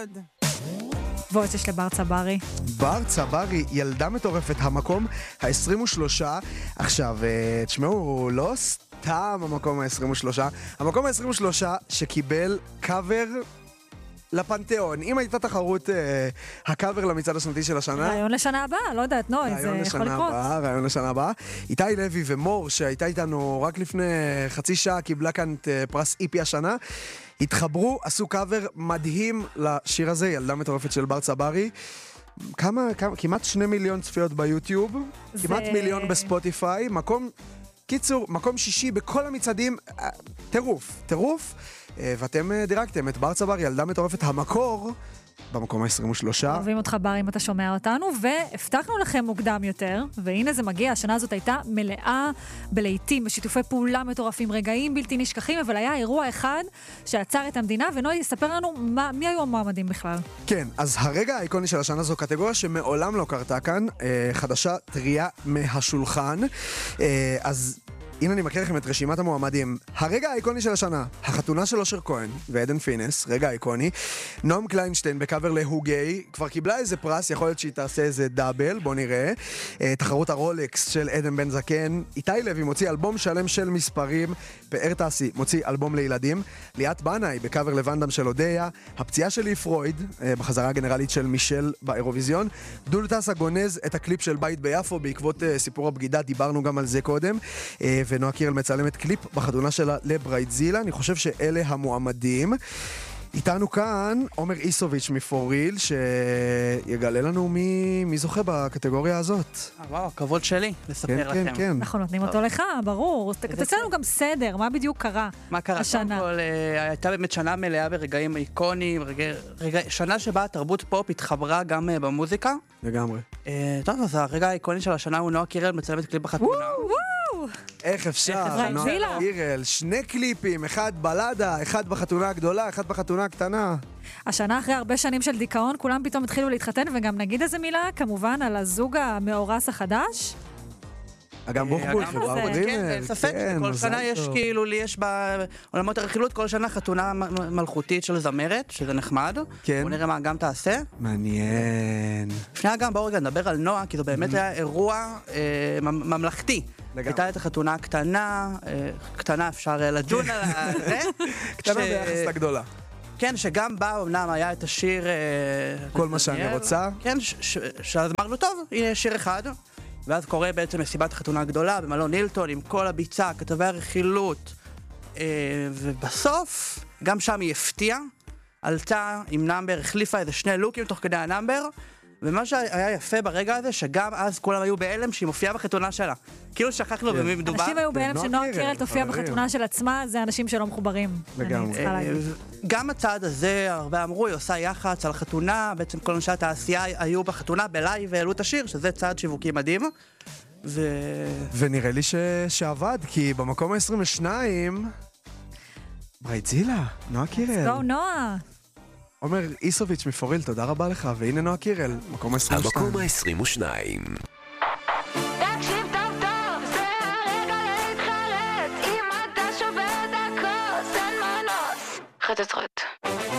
מאוד. וויצ'ה של בר צברי. בר צברי, ילדה מטורפת, המקום ה-23. עכשיו, תשמעו, לא סתם המקום ה-23, המקום ה-23 שקיבל קאבר לפנתיאון. אם הייתה תחרות הקאבר למצעד השנתי של השנה... רעיון לשנה הבאה, לא יודעת, נוי, זה יכול לקרות. רעיון לשנה הבאה. איתי לוי ומור, שהייתה איתנו רק לפני חצי שעה, קיבלה כאן את פרס איפי השנה. התחברו, עשו קאבר מדהים לשיר הזה, ילדה מטורפת של בר צברי. כמעט 2 מיליון צפיות ביוטיוב, כמעט מיליון בספוטיפיי, מקום שישי בכל המצעדים, טירוף. ואתם דירקתם את בר צברי, ילדה מטורפת, המקור במקום ה-23. אוהבים אותך בר אם אתה שומע אותנו, והבטחנו לכם מוקדם יותר, והנה זה מגיע, השנה הזאת הייתה מלאה בלהיטים, בשיתופי פעולה מטורפים, רגעים בלתי נשכחים, אבל היה אירוע אחד שעצר את המדינה, ונוי יספר לנו מי היו המועמדים בכלל. כן, אז הרגע האיקוני של השנה זו קטגוריה שמעולם לא קרתה כאן, חדשה טריה מהשולחן, אז... הנה אני מכיר לכם את רשימת המועמדים. הרגע האיקוני של השנה, החתונה של אושר כהן ועדן פינס, רגע האיקוני. נועם קליינשטיין בקאבר להוגי, כבר קיבלה איזה פרס, יכול להיות שהיא תעשה איזה דאבל, בוא נראה. תחרות הרולקס של עדן בן זקן. איתי לוי מוציא אלבום שלם של מספרים. פאר טסי מוציא אלבום לילדים. ליאת בנאי בקאבר לבנדם של אודיה. הפציעה של לי פרויד, בחזרה הגנרלית של מישל באירוויזיון. דול טסה גונז את הקליפ של בית ביפו בעקבות סיפור הבגידה, דיברנו גם על זה קודם. ונועה קירל מצלמת קליפ בחתונה שלה לברייטזילה. אני חושב שאלה המועמדים. איתנו כאן עומר איסוביץ' מפוריל, שיגלה לנו מי זוכה בקטגוריה הזאת. וואו, כבוד שלי לספר לכם. כן. אנחנו נותנים אותו לך, ברור. תעשה לנו גם סדר, מה בדיוק קרה השנה? מה קרה? קודם כל, הייתה באמת שנה מלאה ברגעים איקוניים, שנה שבה התרבות פופ התחברה גם במוזיקה. לגמרי. טוב, אז הרגע האיקוני של השנה הוא נועה קירל מצלמת קליפ בחתונה. איך אפשר? נועה קירל, 2 קליפים, אחד בלדה, אחד בחתונה הגדולה, אחד בחתונה הקטנה. השנה אחרי הרבה שנים של דיכאון, כולם פתאום התחילו להתחתן, וגם נגיד איזה מילה, כמובן, על הזוג המאורס החדש. גם בוחבול, חברה ברימל. כן, ספק, כל שנה יש כאילו, לי יש בעולמות הרכילות, כל שנה חתונה מלכותית של זמרת, שזה נחמד. בוא נראה מה גם תעשה. מעניין. לפני גם בואו רגע נדבר על נועה, כי זה באמת היה אירוע ממלכתי. הייתה את החתונה הקטנה, קטנה אפשר לדון על זה. קטנה ביחס לגדולה. כן, שגם בה אומנם היה את השיר... כל מה שאני רוצה. כן, שאז אמרנו, טוב, הנה שיר אחד. ואז קורה בעצם מסיבת החתונה הגדולה במלון הילטון עם כל הביצה, כתבי הרכילות. ובסוף, גם שם היא הפתיעה, עלתה עם נאמבר, החליפה איזה 2 לוקים תוך כדי הנאמבר, ומה שהיה יפה ברגע הזה, שגם אז כולם היו בהלם שהיא מופיעה בחתונה שלה. כאילו שכחנו במי מדובר. אנשים היו בהלם שנועה קירל תופיע בחתונה של עצמה, זה אנשים שלא מחוברים. גם הצעד הזה, הרבה אמרו, היא עושה יח"צ על החתונה, בעצם כל אנשי התעשייה היו בחתונה בלייב והעלו את השיר, שזה צעד שיווקי מדהים. ונראה לי שעבד, כי במקום ה-22, ברייטזילה, נועה קירל. go נועה. עומר איסוביץ' מפוריל, תודה רבה לך, והנה נועה קירל, מקום ה-22. המקום ה-22. תקשיב טוב טוב, זה הרגע להתחרט, אם אתה שובר את הכוס, אין מנוס. חצץ חצץ.